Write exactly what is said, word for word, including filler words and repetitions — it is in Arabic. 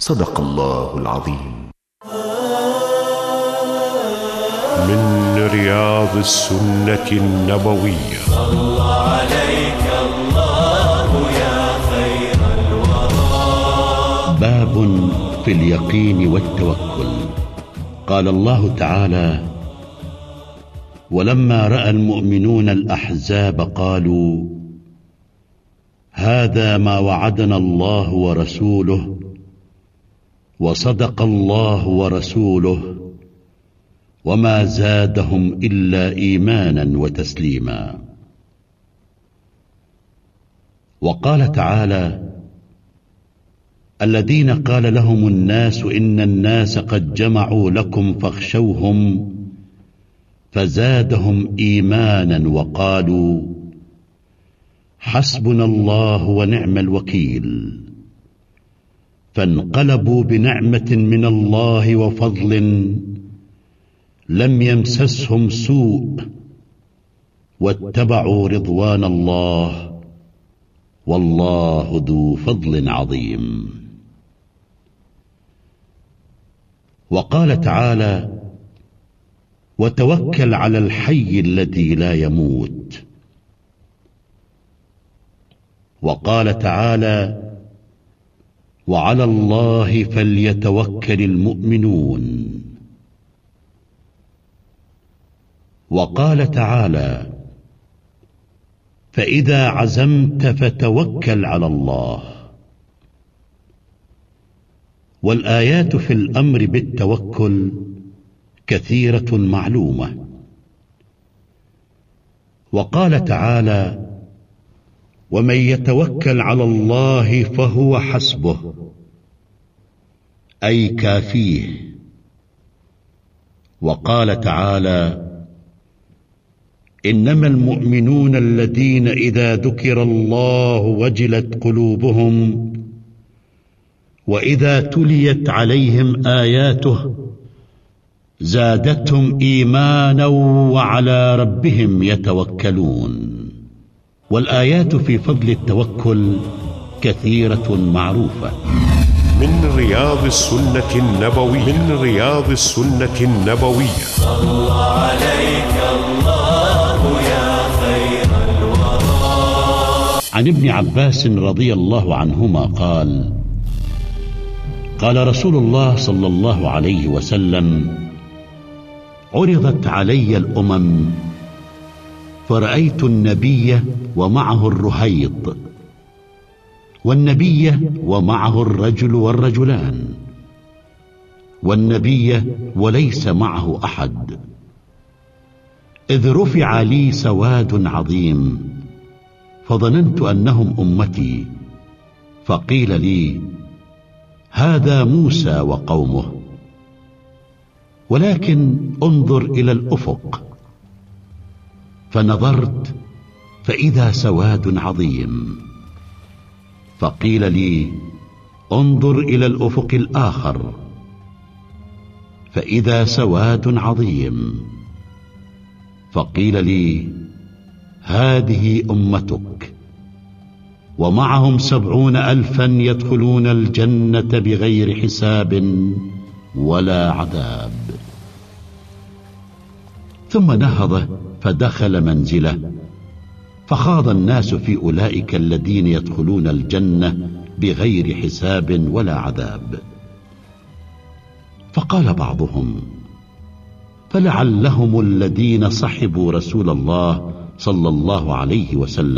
صدق الله العظيم. من رياض السنة النبوية. صلى عليك الله يا خير الورى. باب في اليقين والتوكل. قال الله تعالى: ولما رأى المؤمنون الأحزاب قالوا هذا ما وعدنا الله ورسوله وصدق الله ورسوله وما زادهم إلا إيمانا وتسليما. وقال تعالى: الذين قال لهم الناس إن الناس قد جمعوا لكم فاخشوهم فزادهم إيمانا وقالوا حسبنا الله ونعم الوكيل. فانقلبوا بنعمة من الله وفضل لم يمسسهم سوء واتبعوا رضوان الله والله ذو فضل عظيم. وقال تعالى: وتوكل على الحي الذي لا يموت. وقال تعالى: وعلى الله فليتوكل المؤمنون. وقال تعالى: فإذا عزمت فتوكل على الله. والآيات في الأمر بالتوكل كثيرة معلومة. وقال تعالى: ومن يتوكل على الله فهو حسبه، أي كافيه. وقال تعالى: إنما المؤمنون الذين إذا ذكر الله وجلت قلوبهم وإذا تليت عليهم آياته زادتهم إيمانا وعلى ربهم يتوكلون. والآيات في فضل التوكل كثيرة معروفة. من رياض السنة النبوية. من رياض السنة النبوية. صلى عليك الله يا خير الورى. عن ابن عباس رضي الله عنهما قال: قال رسول الله صلى الله عليه وسلم: عرضت علي الأمم فرأيت النبي ومعه الرهيط، والنبي ومعه الرجل والرجلان، والنبي وليس معه أحد، إذ رفع لي سواد عظيم فظننت أنهم أمتي، فقيل لي: هذا موسى وقومه، ولكن انظر إلى الأفق. فنظرت فإذا سواد عظيم، فقيل لي: انظر إلى الأفق الآخر، فإذا سواد عظيم، فقيل لي: هذه أمتك ومعهم سبعون ألفا يدخلون الجنة بغير حساب ولا عذاب. ثم نهض فدخل منزله، فخاض الناس في أولئك الذين يدخلون الجنة بغير حساب ولا عذاب. فقال بعضهم: فلعلهم الذين صحبوا رسول الله صلى الله عليه وسلم